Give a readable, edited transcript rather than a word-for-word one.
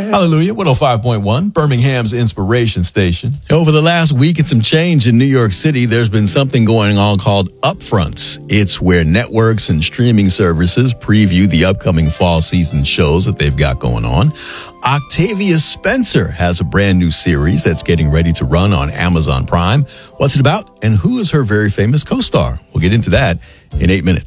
Hallelujah. 105.1, Birmingham's inspiration station. Over the last week and some change in New York City, there's been something going on called Upfronts. It's where networks and streaming services preview the upcoming fall season shows that they've got going on. Octavia Spencer has a brand new series that's getting ready to run on Amazon Prime. What's it about and who is her very famous co-star? We'll get into that in 8 minutes.